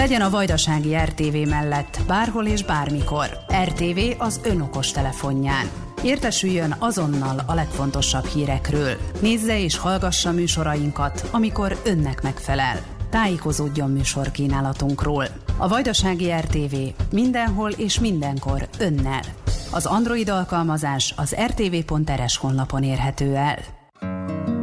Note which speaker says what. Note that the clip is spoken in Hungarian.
Speaker 1: Legyen a Vajdasági RTV mellett bárhol és bármikor. RTV az ön okos telefonján. Értesüljön azonnal a legfontosabb hírekről. Nézze és hallgassa műsorainkat, amikor önnek megfelel. Tájékozódjon műsorkínálatunkról. A Vajdasági RTV mindenhol és mindenkor önnel. Az Android alkalmazás az rtv.rs honlapon érhető el.